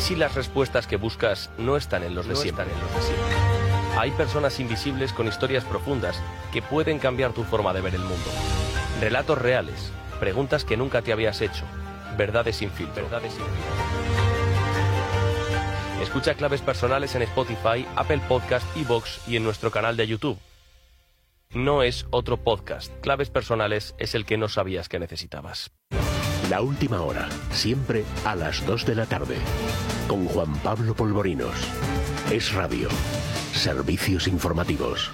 si las respuestas que buscas no están en los de siempre? Hay personas invisibles con historias profundas que pueden cambiar tu forma de ver el mundo. Relatos reales, preguntas que nunca te habías hecho, verdades sin filtro. Escucha Claves Personales en Spotify, Apple Podcast, iVoox y en nuestro canal de YouTube. No es otro podcast. Claves Personales es el que no sabías que necesitabas. La última hora, siempre a las 2 de la tarde, con Juan Pablo Polvorinos. Es Radio. Servicios informativos.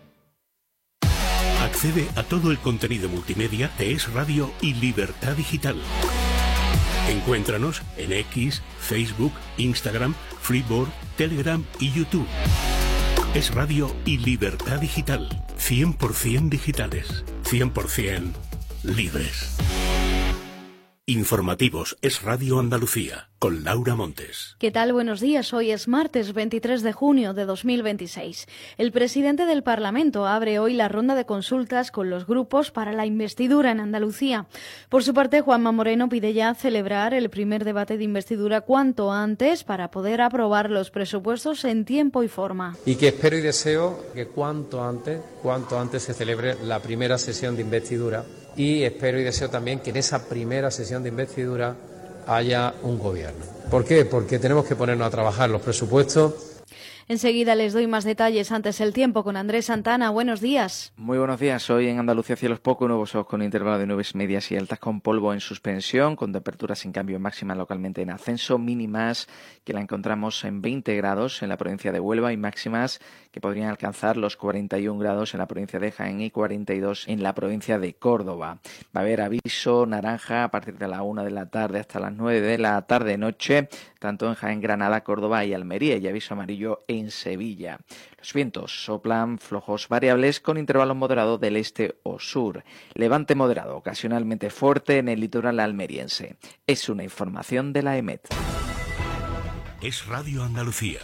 Accede a todo el contenido multimedia de Es Radio y Libertad Digital. Encuéntranos en X, Facebook, Instagram, Freeboard, Telegram y YouTube. Es Radio y Libertad Digital. 100% digitales. 100% libres. Informativos Es Radio Andalucía, con Laura Montes. ¿Qué tal? Buenos días. Hoy es martes 23 de junio de 2026. El presidente del Parlamento abre hoy la ronda de consultas con los grupos para la investidura en Andalucía. Por su parte, Juanma Moreno pide ya celebrar el primer debate de investidura cuanto antes para poder aprobar los presupuestos en tiempo y forma. Y que espero y deseo que cuanto antes se celebre la primera sesión de investidura. Y espero y deseo también que en esa primera sesión de investidura haya un gobierno. ¿Por qué? Porque tenemos que ponernos a trabajar los presupuestos. Enseguida les doy más detalles. Antes el tiempo con Andrés Santana. Buenos días. Muy buenos días. Hoy en Andalucía cielos poco nubosos con intervalo de nubes medias y altas con polvo en suspensión, con temperaturas sin cambio máximas localmente en ascenso, mínimas que la encontramos en 20 grados en la provincia de Huelva y máximas que podrían alcanzar los 41 grados en la provincia de Jaén y 42 en la provincia de Córdoba. Va a haber aviso naranja a partir de la 1 de la tarde hasta las 9 de la tarde-noche, tanto en Jaén, Granada, Córdoba y Almería, y aviso amarillo en Sevilla. Los vientos soplan flojos variables con intervalos moderados del este o sur. Levante moderado, ocasionalmente fuerte en el litoral almeriense. Es una información de la EMET. Es Radio Andalucía.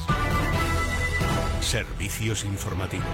Servicios informativos.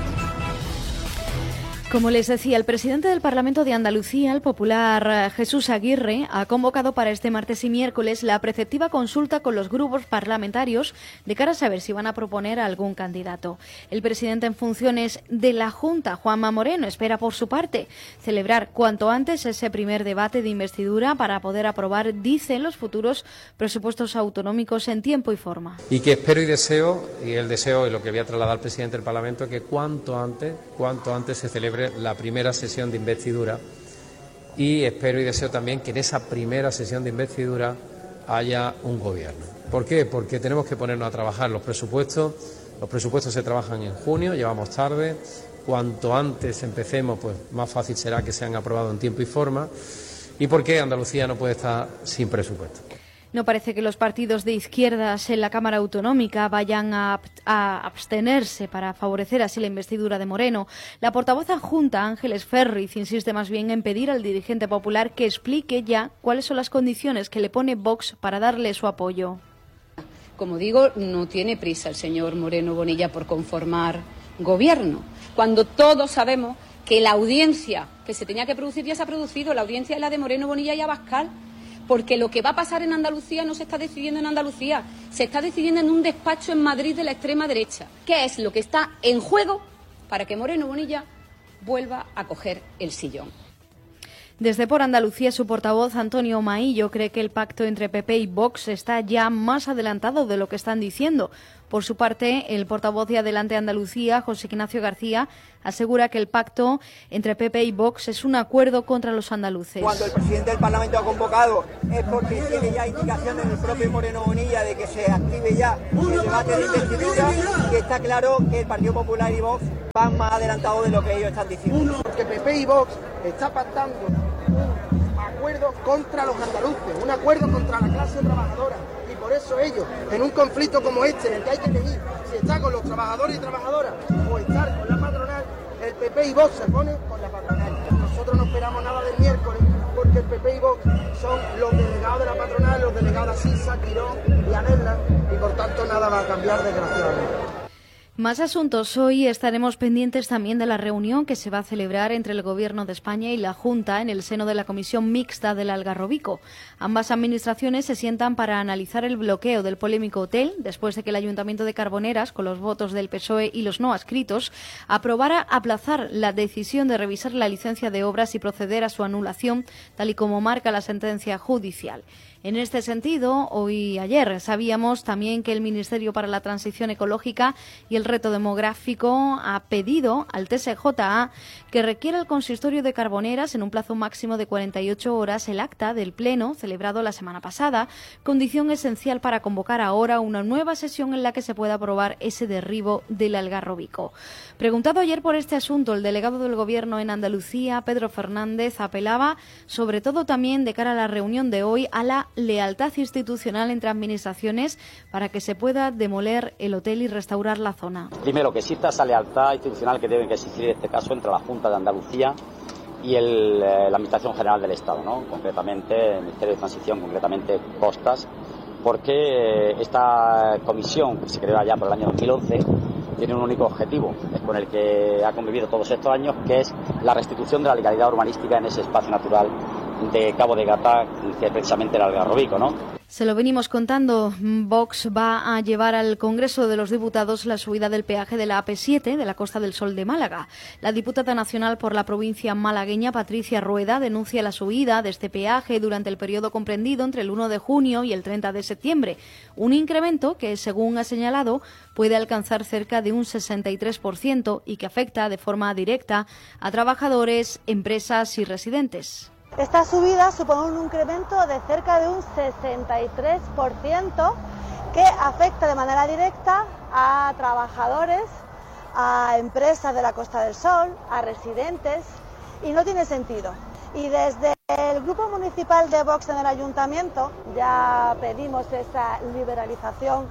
Como les decía, el presidente del Parlamento de Andalucía, el popular Jesús Aguirre, ha convocado para este martes y miércoles la preceptiva consulta con los grupos parlamentarios de cara a saber si van a proponer a algún candidato. El presidente en funciones de la Junta, Juanma Moreno, espera por su parte celebrar cuanto antes ese primer debate de investidura para poder aprobar, dice, los futuros presupuestos autonómicos en tiempo y forma. Y que espero y deseo, y el deseo es lo que voy a trasladar al presidente del Parlamento, que cuanto antes se celebre la primera sesión de investidura. Y espero y deseo también que en esa primera sesión de investidura haya un gobierno. ¿Por qué? Porque tenemos que ponernos a trabajar los presupuestos. Los presupuestos se trabajan en junio, llevamos tarde. Cuanto antes empecemos, pues más fácil será que sean aprobados en tiempo y forma. ¿Y por qué Andalucía no puede estar sin presupuesto? No parece que los partidos de izquierdas en la Cámara Autonómica vayan a abstenerse para favorecer así la investidura de Moreno. La portavoz adjunta, Ángeles Ferriz, insiste más bien en pedir al dirigente popular que explique ya cuáles son las condiciones que le pone Vox para darle su apoyo. Como digo, no tiene prisa el señor Moreno Bonilla por conformar gobierno, cuando todos sabemos que la audiencia que se tenía que producir ya se ha producido. La audiencia es la de Moreno Bonilla y Abascal. Porque lo que va a pasar en Andalucía no se está decidiendo en Andalucía, se está decidiendo en un despacho en Madrid de la extrema derecha. ¿Qué es lo que está en juego para que Moreno Bonilla vuelva a coger el sillón? Desde Por Andalucía, su portavoz, Antonio Maillo, cree que el pacto entre PP y Vox está ya más adelantado de lo que están diciendo. Por su parte, el portavoz de Adelante Andalucía, José Ignacio García, asegura que el pacto entre PP y Vox es un acuerdo contra los andaluces. Cuando el presidente del Parlamento ha convocado es porque tiene ya indicaciones del propio Moreno Bonilla de que se active ya el debate de investidura, y está claro que el Partido Popular y Vox van más adelantados de lo que ellos están diciendo. Porque PP y Vox está pactando un acuerdo contra los andaluces, un acuerdo contra la clase trabajadora. Por eso ellos, en un conflicto como este, en el que hay que elegir si está con los trabajadores y trabajadoras o estar con la patronal, el PP y Vox se ponen con la patronal. Nosotros no esperamos nada del miércoles, porque el PP y Vox son los delegados de la patronal, los delegados de Asisa, Quirón y Anelda, y por tanto nada va a cambiar, desgraciadamente. Más asuntos. Hoy estaremos pendientes también de la reunión que se va a celebrar entre el Gobierno de España y la Junta en el seno de la Comisión Mixta del Algarrobico. Ambas administraciones se sientan para analizar el bloqueo del polémico hotel después de que el Ayuntamiento de Carboneras, con los votos del PSOE y los no adscritos, aprobara aplazar la decisión de revisar la licencia de obras y proceder a su anulación, tal y como marca la sentencia judicial. En este sentido, hoy y ayer sabíamos también que el Ministerio para la Transición Ecológica y el Reto Demográfico ha pedido al TSJA que requiera el Consistorio de Carboneras en un plazo máximo de 48 horas el acta del Pleno celebrado la semana pasada, condición esencial para convocar ahora una nueva sesión en la que se pueda aprobar ese derribo del Algarrobico. Preguntado ayer por este asunto, el delegado del Gobierno en Andalucía, Pedro Fernández, apelaba sobre todo también de cara a la reunión de hoy a la lealtad institucional entre administraciones para que se pueda demoler el hotel y restaurar la zona. Primero, que exista esa lealtad institucional que debe existir en este caso entre la Junta de Andalucía y la Administración General del Estado, ¿no? Concretamente el Ministerio de Transición, concretamente Costas, porque esta comisión, que se creó allá por el año 2011, tiene un único objetivo, es con el que ha convivido todos estos años, que es la restitución de la legalidad urbanística en ese espacio natural de Cabo de Gata, que es precisamente el Algarrobico, ¿no? Se lo venimos contando. Vox va a llevar al Congreso de los Diputados la subida del peaje de la AP7 de la Costa del Sol de Málaga. La diputada nacional por la provincia malagueña, Patricia Rueda, denuncia la subida de este peaje durante el periodo comprendido entre el 1 de junio y el 30 de septiembre. Un incremento que, según ha señalado, puede alcanzar cerca de un 63% y que afecta de forma directa a trabajadores, empresas y residentes. Esta subida supone un incremento de cerca de un 63% que afecta de manera directa a trabajadores, a empresas de la Costa del Sol, a residentes, y no tiene sentido. Y desde el Grupo Municipal de Vox en el Ayuntamiento ya pedimos esa liberalización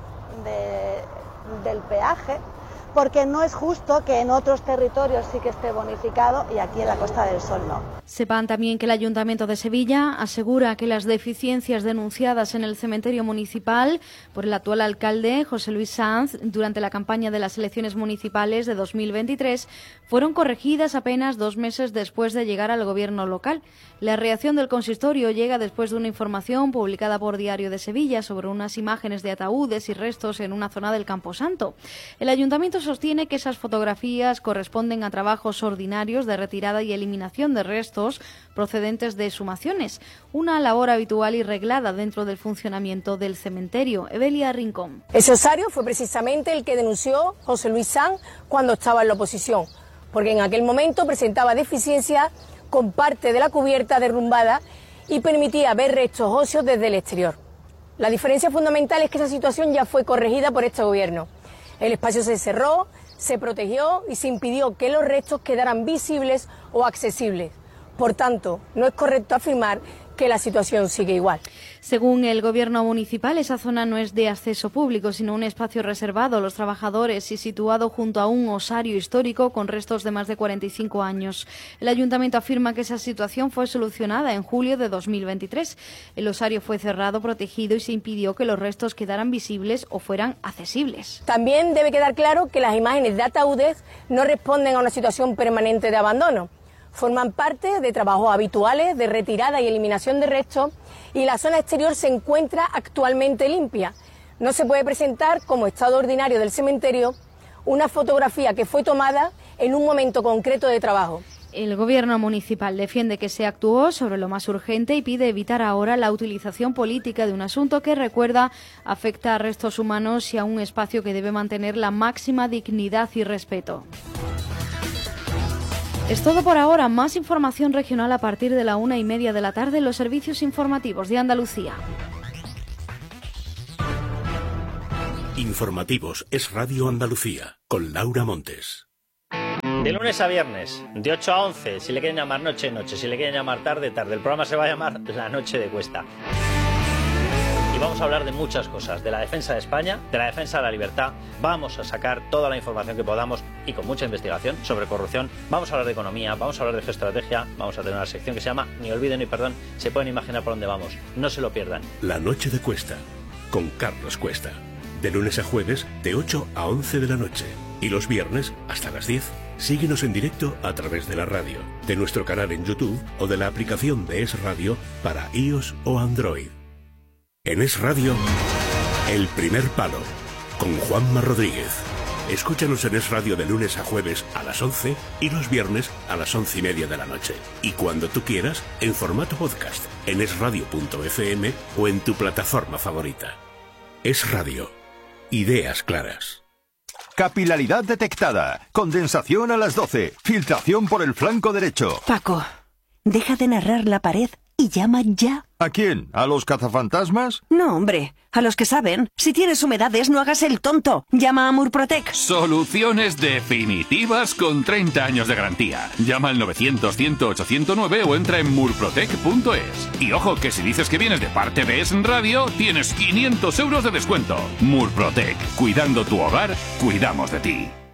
del peaje, porque no es justo que en otros territorios sí que esté bonificado y aquí en la Costa del Sol no. Sepan también que el Ayuntamiento de Sevilla asegura que las deficiencias denunciadas en el cementerio municipal por el actual alcalde José Luis Sanz durante la campaña de las elecciones municipales de 2023 fueron corregidas apenas 2 meses después de llegar al gobierno local. La reacción del consistorio llega después de una información publicada por Diario de Sevilla sobre unas imágenes de ataúdes y restos en una zona del Camposanto. El Ayuntamiento sostiene que esas fotografías corresponden a trabajos ordinarios de retirada y eliminación de restos procedentes de exhumaciones, una labor habitual y reglada dentro del funcionamiento del cementerio. Evelia Rincón. Ese osario fue precisamente el que denunció José Luis Sanz cuando estaba en la oposición, porque en aquel momento presentaba deficiencias con parte de la cubierta derrumbada y permitía ver restos óseos desde el exterior. La diferencia fundamental es que esa situación ya fue corregida por este gobierno. El espacio se cerró, se protegió y se impidió que los restos quedaran visibles o accesibles. Por tanto, no es correcto afirmar que la situación sigue igual. Según el Gobierno municipal, esa zona no es de acceso público, sino un espacio reservado a los trabajadores y situado junto a un osario histórico con restos de más de 45 años. El Ayuntamiento afirma que esa situación fue solucionada en julio de 2023. El osario fue cerrado, protegido y se impidió que los restos quedaran visibles o fueran accesibles. También debe quedar claro que las imágenes de ataúdes no responden a una situación permanente de abandono. Forman parte de trabajos habituales de retirada y eliminación de restos y la zona exterior se encuentra actualmente limpia. No se puede presentar como estado ordinario del cementerio una fotografía que fue tomada en un momento concreto de trabajo. El Gobierno municipal defiende que se actuó sobre lo más urgente y pide evitar ahora la utilización política de un asunto que, recuerda, afecta a restos humanos y a un espacio que debe mantener la máxima dignidad y respeto. Es todo por ahora. Más información regional a partir de la 1:30 de la tarde en los servicios informativos de Andalucía. Informativos Es Radio Andalucía, con Laura Montes. De lunes a viernes, de 8 a 11, si le quieren llamar noche, noche, si le quieren llamar tarde, tarde. El programa se va a llamar La Noche de Cuesta. Y vamos a hablar de muchas cosas, de la defensa de España, de la defensa de la libertad. Vamos a sacar toda la información que podamos y con mucha investigación sobre corrupción. Vamos a hablar de economía, vamos a hablar de geoestrategia, vamos a tener una sección que se llama Ni olviden ni perdón. Se pueden imaginar por dónde vamos, no se lo pierdan. La Noche de Cuesta, con Carlos Cuesta. de lunes a jueves de 8 a 11 de la noche y los viernes hasta las 10. Síguenos en directo a través de la radio, de nuestro canal en YouTube o de la aplicación de Es Radio para iOS o Android. En Es Radio, El Primer Palo, con Juanma Rodríguez. Escúchanos en Es Radio de lunes a jueves a las 11 y los viernes a las 11:30 de la noche. Y cuando tú quieras, en formato podcast, en esradio.fm o en tu plataforma favorita. Es Radio. Ideas claras. Capilaridad detectada. Condensación a las 12. Filtración por el flanco derecho. Paco, deja de narrar la pared y llama ya. ¿A quién? ¿A los cazafantasmas? No, hombre, a los que saben. Si tienes humedades, no hagas el tonto. Llama a Murprotec. Soluciones definitivas con 30 años de garantía. Llama al 900-100-809 o entra en murprotec.es. Y ojo, que si dices que vienes de parte de Es Radio, tienes 500 euros de descuento. Murprotec. Cuidando tu hogar, cuidamos de ti.